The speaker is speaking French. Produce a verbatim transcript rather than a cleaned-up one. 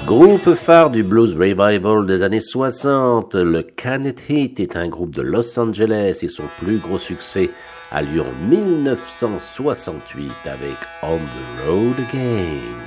Groupe phare du blues revival des années soixante, le Can It Heat est un groupe de Los Angeles et son plus gros succès a lieu en mille neuf cent soixante-huit avec On the Road Again.